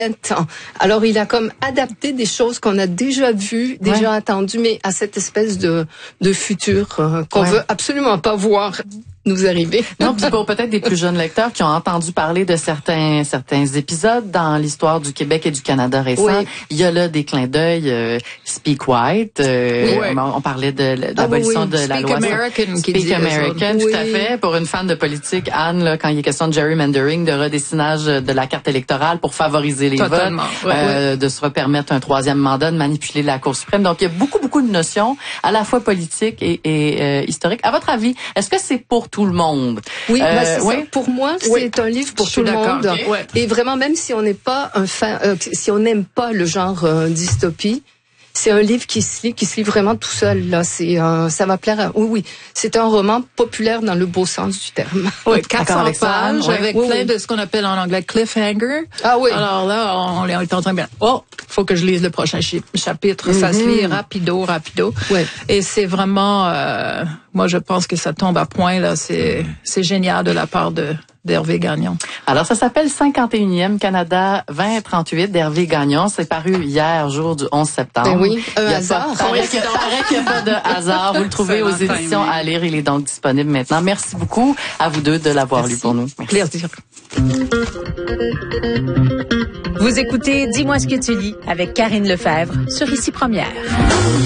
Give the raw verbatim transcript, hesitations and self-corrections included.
Alors, il a comme adapté des choses qu'on a déjà vues, déjà ouais. entendues, mais à cette espèce de, de futur euh, qu'on ouais. veut absolument pas voir nous arriver. Non, puis pour peut-être des plus jeunes lecteurs qui ont entendu parler de certains certains épisodes dans l'histoire du Québec et du Canada récent, oui. il y a là des clins d'œil. Euh, Speak White, euh, oui. on, on parlait de, de l'abolition ah, oui, oui. de la Speak loi. American, Speak American, tout oui. à fait. Pour une fan de politique, Anne, là, quand il est question de gerrymandering, de redessinage de la carte électorale pour favoriser les Totalement. votes, Ouais, euh, ouais. de se repermettre un troisième mandat, de manipuler la Cour suprême. Donc, il y a beaucoup, beaucoup de notions, à la fois politiques et, et euh, historiques. À votre avis, est-ce que c'est pour tout le monde? Oui, euh, bah c'est oui. ça. Pour moi, c'est oui. un livre pour Je tout le monde. Okay. Ouais. Et vraiment, même si on n'est pas un fan, euh, si on n'aime pas le genre euh, dystopie, c'est un livre qui se lit, qui se lit vraiment tout seul. Là, c'est, euh, ça va plaire. À... Oui, oui, c'est un roman populaire dans le beau sens du terme. Oui, quatre cents pages oui. avec oui, plein oui. de ce qu'on appelle en anglais cliffhanger. Ah oui. Alors là, on, on est en train de bien. Oh, faut que je lise le prochain chapitre. Mm-hmm. Ça se lit rapido, rapido. Oui. Et c'est vraiment, euh, moi, je pense que ça tombe à point là. C'est, c'est génial de la part de d'Hervé Gagnon. Alors, ça s'appelle cinquante et unième Canada vingt trente-huit d'Hervé Gagnon. C'est paru hier, jour du onze septembre. Ben oui, un il y a hasard. Pas, paraît qu'il n'y a pas de hasard. Vous le trouvez aux éditions à lire. Il est donc disponible maintenant. Merci beaucoup à vous deux de l'avoir lu pour nous. Merci. Plaisir. Vous écoutez Dis-moi ce que tu lis avec Karine Lefebvre sur Ici Première.